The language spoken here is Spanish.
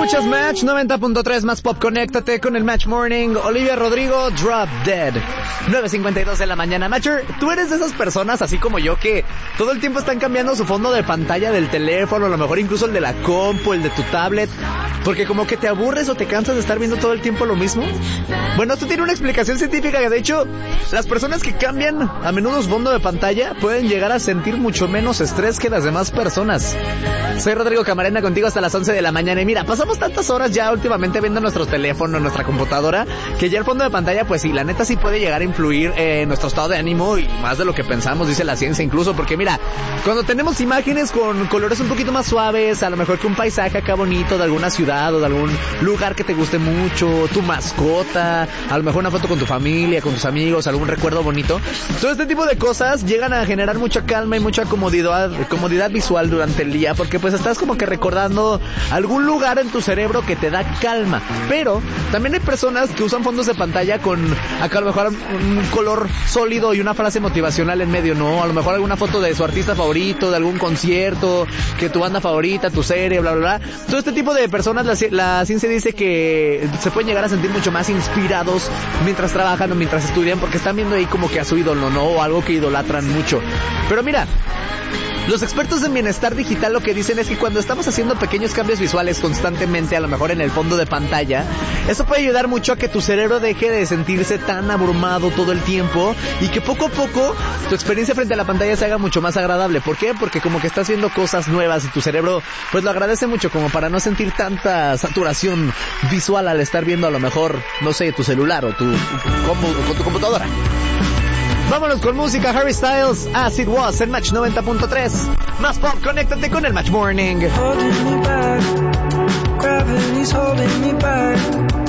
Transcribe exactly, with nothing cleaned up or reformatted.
Escuchas Match noventa punto tres más pop, conéctate con el Match Morning. Olivia Rodrigo, Drop Dead. nueve cincuenta y dos de la mañana. Matcher, tú eres de esas personas, así como yo, que todo el tiempo están cambiando su fondo de pantalla del teléfono, a lo mejor incluso el de la compu, el de tu tablet, porque como que te aburres o te cansas de estar viendo todo el tiempo lo mismo. Bueno, esto tiene una explicación científica que de hecho las personas que cambian a menudo su fondo de pantalla pueden llegar a sentir mucho menos estrés que las demás personas. Soy Rodrigo Camarena, contigo hasta las once de la mañana. Y mira, pasamos tantas horas ya últimamente viendo nuestro teléfono, nuestra computadora, que ya el fondo de pantalla, pues sí, la neta sí puede llegar a influir en nuestro estado de ánimo y más de lo que pensamos, dice la ciencia incluso, porque mira, cuando tenemos imágenes con colores un poquito más suaves, a lo mejor que un paisaje acá bonito de alguna ciudad o de algún lugar que te guste mucho, tu mascota, a lo mejor una foto con tu familia, con tus amigos, algún recuerdo bonito, todo este tipo de cosas llegan a generar mucha calma y mucha comodidad, comodidad visual durante el día, porque pues estás como que recordando algún lugar en tu cerebro que te da calma. Pero también hay personas que usan fondos de pantalla con acá a lo mejor un color sólido y una frase motivacional en medio, ¿no? A lo mejor alguna foto de su artista favorito, de algún concierto, que tu banda favorita, tu serie, bla, bla, bla. Todo este tipo de personas, la, la ciencia dice que se pueden llegar a sentir mucho más inspirados mientras trabajan o mientras estudian, porque están viendo ahí como que a su ídolo, ¿no? O algo que idolatran mucho. Pero mira, los expertos en bienestar digital lo que dicen es que cuando estamos haciendo pequeños cambios visuales constantemente, a lo mejor en el fondo de pantalla, eso puede ayudar mucho a que tu cerebro deje de sentirse tan abrumado todo el tiempo y que poco a poco tu experiencia frente a la pantalla se haga mucho más agradable. ¿Por qué? Porque como que estás viendo cosas nuevas y tu cerebro pues lo agradece mucho, como para no sentir tanta saturación visual al estar viendo a lo mejor, no sé, tu celular o tu, o tu computadora. Vámonos con música. Harry Styles, As It Was, en Match noventa punto tres. Más pop, conéctate con el Match Morning. Holding me back, gravity's holding me back.